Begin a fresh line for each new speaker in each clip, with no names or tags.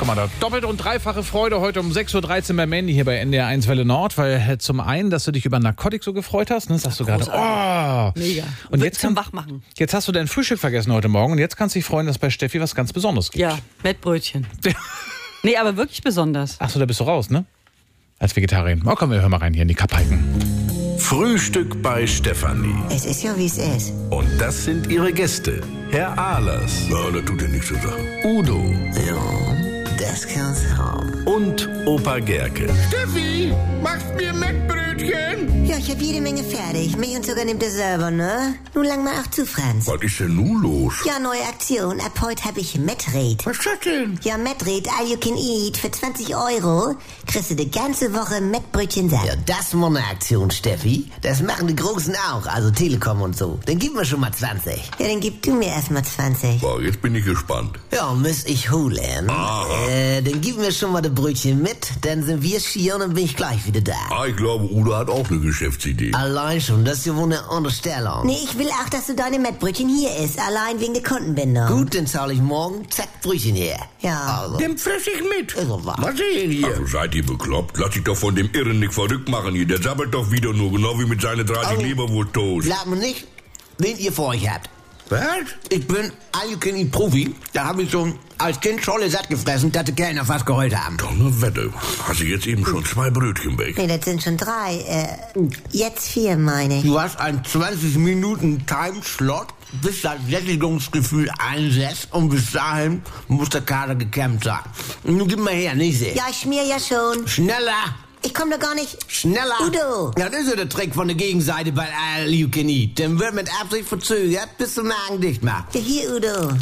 Guck mal, da doppelt und dreifache Freude heute um 6.13 Uhr bei Mandy hier bei NDR 1 Welle Nord, weil zum einen, dass du dich über Narkotik so gefreut hast, ne? Sagst du gerade, oh.
Mega.
Und jetzt
zum Wachmachen.
Jetzt hast du dein Frühstück vergessen heute Morgen und jetzt kannst du dich freuen, dass bei Steffi was ganz Besonderes gibt.
Ja, Mettbrötchen. Nee, aber wirklich besonders.
Achso, da bist du raus, ne? Als Vegetarierin. Oh, komm, wir hören mal rein hier in die Kapalken.
Frühstück bei Stefanie.
Es ist ja, wie es ist.
Und das sind ihre Gäste. Herr Ahlers.
Ja, das tut ja nichts zu sagen.
Udo.
Ja, das kann's haben.
Und Opa Gerke.
Steffi, machst mir Mettbrötchen?
Ja, ich hab jede Menge fertig. Mich und sogar nimmt er selber, ne? Nun lang mal auch zu, Franz.
Was ist denn nun los?
Ja, neue Aktion. Ab heute hab ich Mettred.
Was ist das denn?
Ja, Mettred, all you can eat. Für 20 € kriegst du die ganze Woche Mettbrötchen selbst.
Ja, das ist mal eine Aktion, Steffi. Das machen die Großen auch, also Telekom und so. Dann gib mir schon mal 20.
Ja, dann gib du mir erstmal 20.
Boah, jetzt bin ich gespannt.
Ja, muss ich holen. Dann gib mir schon mal das Brötchen mit, dann sind wir schier und dann bin ich gleich wieder da.
Ah, ich glaube, Udo hat auch eine Geschäftsidee.
Allein schon, das ist ja wohl eine Unterstellung.
Nee, ich will auch, dass du deine Mettbrötchen hier isst. Allein wegen der Kundenbindung.
Gut, dann zahle ich morgen, zack, Brötchen her.
Ja.
Also,
Dem fress ich mit.
ist doch wahr.
Was sehen hier? Also seid ihr bekloppt? Lass dich doch von dem Irren nicht verrückt machen hier. Der sabbelt doch wieder nur, genau wie mit seinen 30 Leberwursttoast.
Glaub mir nicht, wen ihr vor euch habt.
Was?
Ich bin All-You-Can-Eat-Profi. Da habe ich schon als Kind Scholle satt gefressen, dass die Kellner fast geheult haben.
Doch eine Wette. Hast du jetzt eben schon 2 Brötchen weg?
Nee, das sind schon 3. Jetzt 4, meine ich.
Du hast einen 20 Minuten Timeslot, bis das Sättigungsgefühl einsetzt und bis dahin muss der Kader gekämmt sein. Nun gib mal her, nicht sehen.
Ja, ich schmier ja schon.
Schneller!
Ich komm doch gar nicht.
Schneller!
Udo!
Ja, das ist ja der Trick von der Gegenseite bei All You Can Eat. Dann wird mit Absicht verzögert, bis der Magen dicht macht.
Ja, hier, Udo.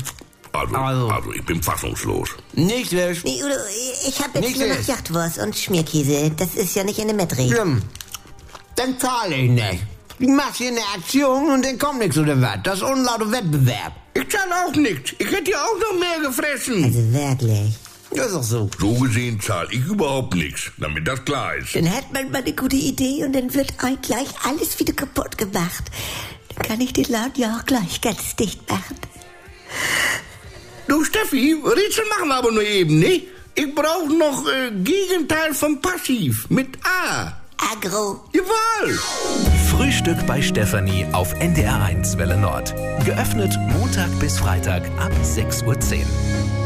Also, ich bin fassungslos.
Nicht wisch.
Nee, Udo, ich hab jetzt
Nicht
nur noch
jetzt.
Jachtwurst und Schmierkäse. Das ist ja nicht in der Mettred.
Schlimm. Dann zahle ich nicht. Du machst hier eine Aktion und dann kommt nichts oder was. Das ist unlauter Wettbewerb.
Ich zahle auch nichts. Ich hätte ja auch noch mehr gefressen.
Also wirklich.
Das ist doch so.
So gesehen zahle ich überhaupt nichts, damit das klar ist.
Dann hat man mal eine gute Idee und dann wird euch gleich alles wieder kaputt gemacht. Dann kann ich den Laden ja auch gleich ganz dicht machen.
Du, Steffi, Rätsel machen wir aber nur eben, ne? Ich brauche noch Gegenteil von Passiv mit A.
Agro.
Jawohl.
Frühstück bei Stefanie auf NDR 1 Welle Nord. Geöffnet Montag bis Freitag ab 6.10 Uhr.